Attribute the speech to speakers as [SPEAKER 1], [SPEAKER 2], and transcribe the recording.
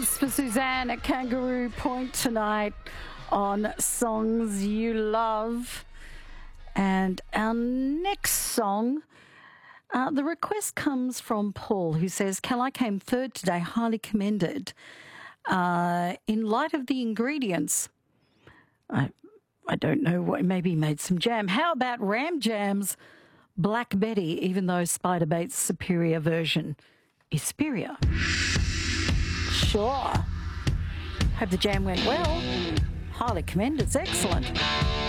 [SPEAKER 1] points for Suzanne at Kangaroo Point tonight on Songs You Love. And our next song, the request comes from Paul, who says, Kelly came third today, highly commended. In light of the ingredients, I don't know, what, maybe he made some jam. How about Ram Jam's Black Betty, even though Spider Bait's superior version is superior? Sure. Hope the jam went well. Highly commended. It's excellent.